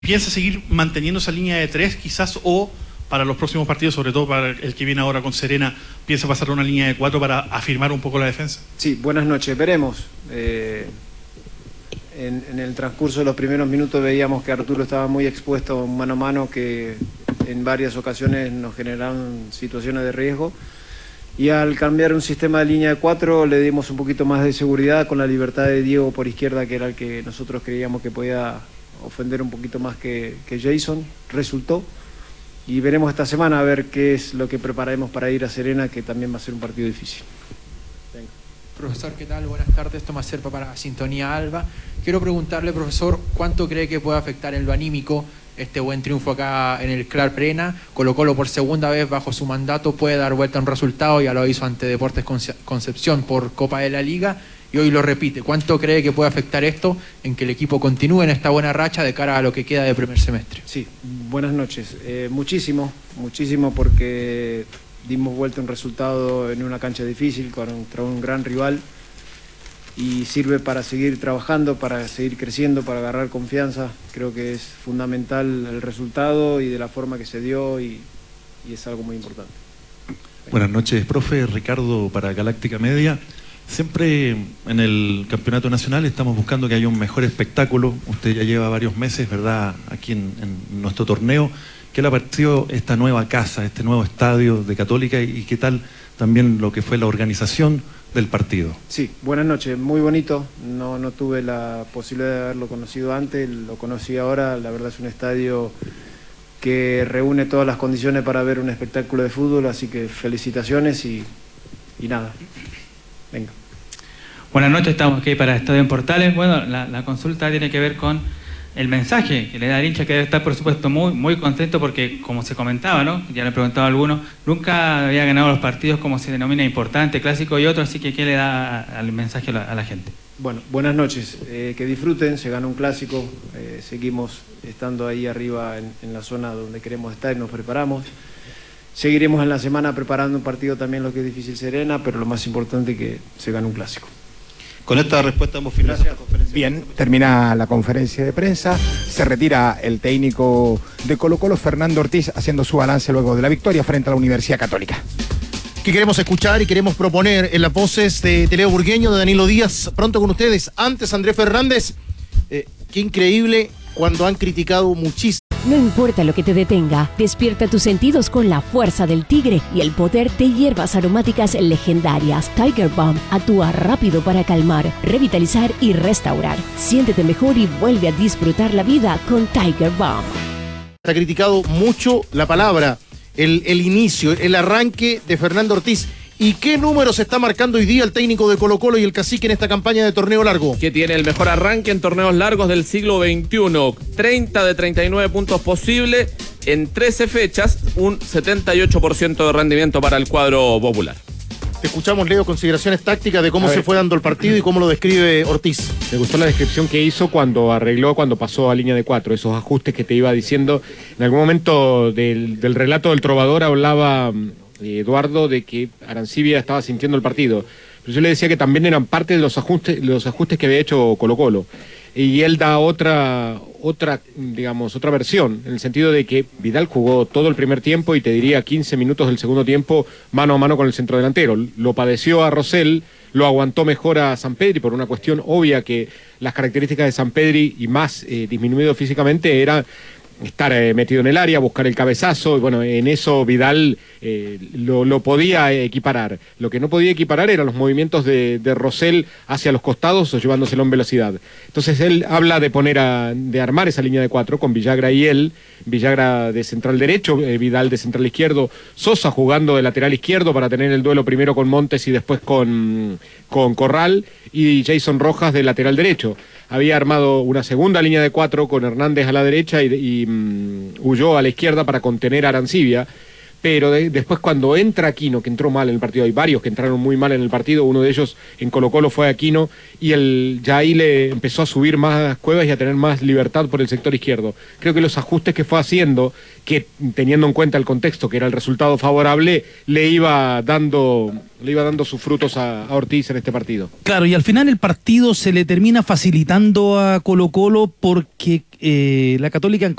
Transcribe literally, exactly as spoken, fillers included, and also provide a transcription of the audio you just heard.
¿Piensa seguir manteniendo esa línea de tres quizás, o para los próximos partidos, sobre todo para el que viene ahora con Serena, piensa pasar a una línea de cuatro para afirmar un poco la defensa? Sí, buenas noches, veremos. Eh, en, en el transcurso de los primeros minutos veíamos que Arturo estaba muy expuesto mano a mano, que en varias ocasiones nos generaron situaciones de riesgo, y al cambiar un sistema de línea de cuatro le dimos un poquito más de seguridad con la libertad de Diego por izquierda, que era el que nosotros creíamos que podía ofender un poquito más que, que Jason. Resultó, y veremos esta semana a ver qué es lo que prepararemos para ir a Serena, que también va a ser un partido difícil. Venga. Profesor, ¿qué tal? Buenas tardes, Tomás Serpa para Sintonía Alba. Quiero preguntarle, profesor, ¿cuánto cree que puede afectar en lo anímico este buen triunfo acá en el Clark Arena? Colo-Colo por segunda vez bajo su mandato puede dar vuelta a un resultado, ya lo hizo ante Deportes Concepción por Copa de la Liga, y hoy lo repite. ¿Cuánto cree que puede afectar esto en que el equipo continúe en esta buena racha de cara a lo que queda de primer semestre? Sí, buenas noches. Eh, muchísimo, muchísimo, porque dimos vuelta a un resultado en una cancha difícil contra un gran rival, y sirve para seguir trabajando, para seguir creciendo, para agarrar confianza. Creo que es fundamental el resultado y de la forma que se dio, y, y es algo muy importante. Buenas noches, profe. Ricardo para Galáctica Media. Siempre en el campeonato nacional estamos buscando que haya un mejor espectáculo. Usted ya lleva varios meses, ¿verdad?, aquí en, en nuestro torneo. ¿Qué le ha parecido esta nueva casa, este nuevo estadio de Católica, y qué tal también lo que fue la organización del partido? Sí, buenas noches, muy bonito. No, no tuve la posibilidad de haberlo conocido antes, lo conocí ahora. La verdad es un estadio que reúne todas las condiciones para ver un espectáculo de fútbol, así que felicitaciones y, y nada. Venga. Buenas noches, estamos aquí para Estadio en Portales. Bueno, la, la consulta tiene que ver con el mensaje que le da al hincha, que debe estar, por supuesto, muy, muy contento porque, como se comentaba, ¿no?, ya le he preguntado a algunos, nunca había ganado los partidos como se denomina importante, clásico y otro, así que ¿qué le da al mensaje a la, a la gente? Bueno, buenas noches, eh, que disfruten, se ganó un clásico, eh, seguimos estando ahí arriba en, en la zona donde queremos estar y nos preparamos. Seguiremos en la semana preparando un partido también, lo que es difícil, Serena, pero lo más importante es que se gane un clásico. Con esta respuesta hemos finalizado la conferencia. Bien, termina la conferencia de prensa, se retira el técnico de Colo-Colo, Fernando Ortiz, haciendo su balance luego de la victoria frente a la Universidad Católica. Que queremos escuchar y queremos proponer en las voces de, de Leo Burgueño, de Danilo Díaz, pronto con ustedes. Antes, Andrés Fernández, eh, qué increíble cuando han criticado muchísimo. No importa lo que te detenga, despierta tus sentidos con la fuerza del tigre y el poder de hierbas aromáticas legendarias. Tiger Balm actúa rápido para calmar, revitalizar y restaurar. Siéntete mejor y vuelve a disfrutar la vida con Tiger Balm. Ha criticado mucho la palabra, el, el inicio, el arranque de Fernando Ortiz. ¿Y qué número se está marcando hoy día el técnico de Colo-Colo y el cacique en esta campaña de torneo largo? Que tiene el mejor arranque en torneos largos del siglo veintiuno. treinta de treinta y nueve puntos posibles en trece fechas, un setenta y ocho por ciento de rendimiento para el cuadro popular. Te escuchamos, Leo, consideraciones tácticas de cómo se fue dando el partido y cómo lo describe Ortiz. Me gustó la descripción que hizo cuando arregló, cuando pasó a línea de cuatro, esos ajustes que te iba diciendo. En algún momento del, del relato del trovador hablaba Eduardo de que Arancibia estaba sintiendo el partido, pero yo le decía que también eran parte de los ajustes, los ajustes que había hecho Colo-Colo, y él da otra, otra, digamos, otra versión, en el sentido de que Vidal jugó todo el primer tiempo y te diría quince minutos del segundo tiempo mano a mano con el centrodelantero, lo padeció a Rosell, lo aguantó mejor a Sampedri por una cuestión obvia, que las características de Sampedri y más eh, disminuido físicamente era estar eh, metido en el área, buscar el cabezazo, y bueno, en eso Vidal eh, lo, lo podía equiparar. Lo que no podía equiparar eran los movimientos de, de Rosell hacia los costados o llevándoselo en velocidad. Entonces él habla de poner a, de armar esa línea de cuatro con Villagra y él, Villagra de central derecho, eh, Vidal de central izquierdo, Sosa jugando de lateral izquierdo para tener el duelo primero con Montes y después con, con Corral, y Jason Rojas de lateral derecho. Había armado una segunda línea de cuatro con Hernández a la derecha y, y um, Ulloa a la izquierda para contener a Arancibia, pero de, después cuando entra Aquino, que entró mal en el partido, hay varios que entraron muy mal en el partido, uno de ellos en Colo-Colo fue Aquino, y el, ya ahí le empezó a subir más Cuevas y a tener más libertad por el sector izquierdo. Creo que los ajustes que fue haciendo, que teniendo en cuenta el contexto, que era el resultado favorable, le iba dando, le iba dando sus frutos a, a Ortiz en este partido. Claro, y al final el partido se le termina facilitando a Colo-Colo porque eh, la Católica